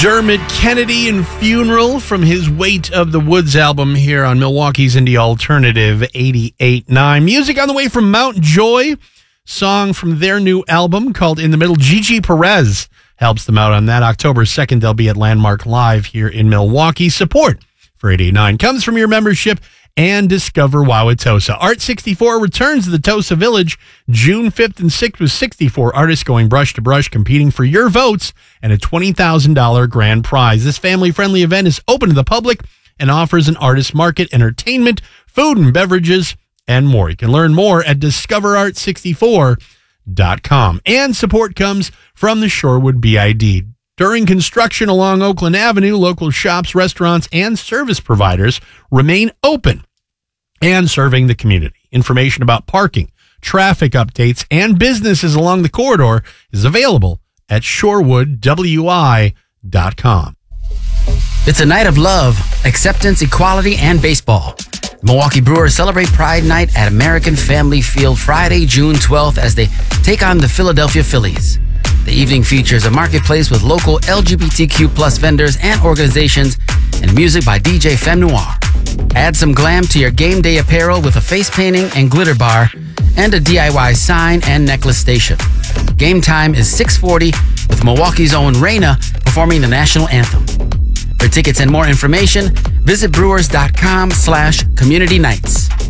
Dermot Kennedy and Funeral from his Weight of the Woods album here on Milwaukee's Indie Alternative 88.9. Music on the way from Mount Joy, song from their new album called In the Middle. Gigi Perez helps them out on that. October 2nd, they'll be at Landmark Live here in Milwaukee. Support for 88.9 comes from your membership and Discover Wauwatosa. Art 64 returns to the Tosa Village June 5th and 6th with 64 artists going brush to brush, competing for your votes and a $20,000 grand prize. This family-friendly event is open to the public and offers an artist market, entertainment, food and beverages, and more. You can learn more at discoverart64.com. And support comes from the Shorewood BID. During construction along Oakland Avenue, local shops, restaurants, and service providers remain open and serving the community. Information about parking, traffic updates, and businesses along the corridor is available at shorewoodwi.com. It's a night of love, acceptance, equality, and baseball. Milwaukee Brewers celebrate Pride Night at American Family Field Friday, June 12th as they take on the Philadelphia Phillies. The evening features a marketplace with local LGBTQ plus vendors and organizations and music by DJ Femme Noir. Add some glam to your game day apparel with a face painting and glitter bar and a DIY sign and necklace station. Game time is 6:40 with Milwaukee's own Raina performing the national anthem. For tickets and more information, visit brewers.com/community nights.